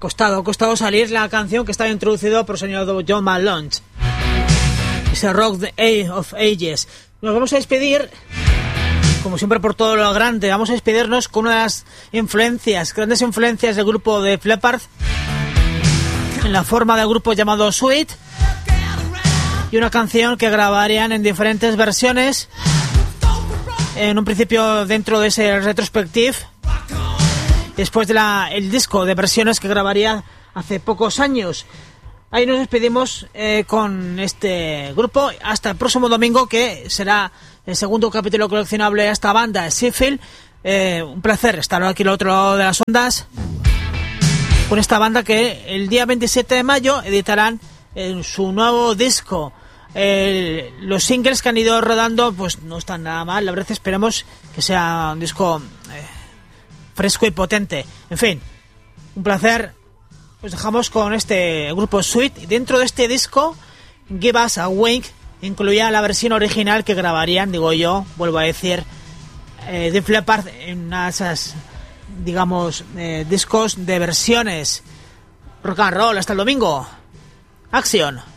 costado salir la canción que estaba introducido por el señor John Malone. Ese Rock of Ages. Nos vamos a despedir, como siempre, por todo lo grande. Vamos a despedirnos con una de las grandes influencias del grupo de Leppard, en la forma del grupo llamado Sweet, y una canción que grabarían en diferentes versiones, en un principio dentro de ese retrospective, después de el disco de versiones que grabaría hace pocos años. Ahí nos despedimos con este grupo hasta el próximo domingo, que será el segundo capítulo coleccionable de esta banda, Sheffield. Un placer estar aquí al otro lado de las ondas con esta banda, que el día 27 de mayo editarán su nuevo disco. Los singles que han ido rodando pues no están nada mal, la verdad. Esperemos que sea un disco fresco y potente. En fin, un placer. Os dejamos con este grupo Sweet. Y dentro de este disco, Give Us a Wink incluía la versión original que grabarían, digo yo, vuelvo a decir, Def Leppard, en una de esas, digamos, discos de versiones. Rock and roll, hasta el domingo. Acción.